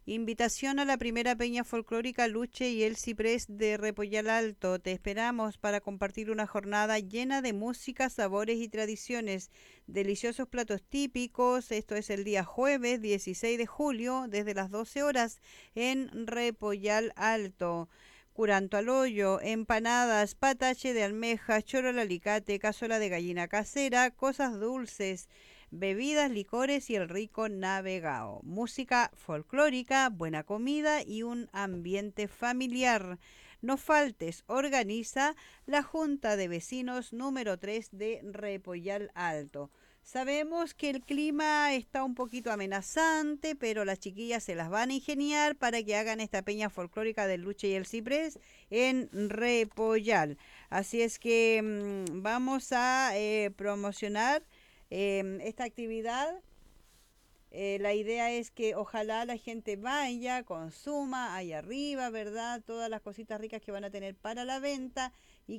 Invitación a la primera peña folclórica Luche y el Ciprés de Repollal Alto. Te esperamos para compartir una jornada llena de música, sabores y tradiciones. Deliciosos platos típicos. Esto es el día jueves 16 de julio desde las 12 horas en Repollal Alto. Curanto al hoyo, empanadas, patache de almeja, choro al alicate, cazuela de gallina casera, cosas dulces, bebidas, licores y el rico navegao. Música folclórica, buena comida y un ambiente familiar. No faltes, organiza la Junta de Vecinos número 3 de Repollal Alto. Sabemos que el clima está un poquito amenazante, pero las chiquillas se las van a ingeniar para que hagan esta peña folclórica del Luche y el Ciprés en Repollal. Así es que vamos a promocionar esta actividad. La idea es que ojalá la gente vaya, consuma ahí arriba, ¿verdad? Todas las cositas ricas que van a tener para la venta y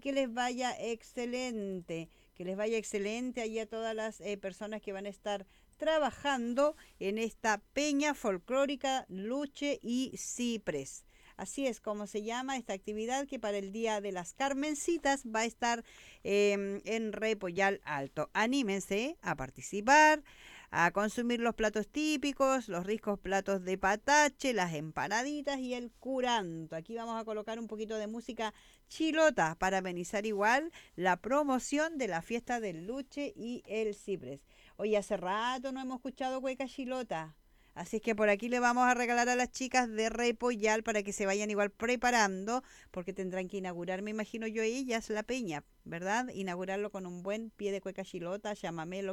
que les vaya excelente ahí a todas las personas que van a estar trabajando en esta peña folclórica Luche y Ciprés. Así es como se llama esta actividad que para el Día de las Carmencitas va a estar en Repollal Alto. Anímense a participar, a consumir los platos típicos, los ricos platos de patache, las empanaditas y el curanto. Aquí vamos a colocar un poquito de música chilota para amenizar igual la promoción de la fiesta del Luche y el Ciprés. Hoy hace rato no hemos escuchado cueca chilota. Así es que por aquí le vamos a regalar a las chicas de Repollal para que se vayan igual preparando, porque tendrán que inaugurar, me imagino yo, ellas la peña, ¿verdad? Inaugurarlo con un buen pie de cueca chilota, chamamé,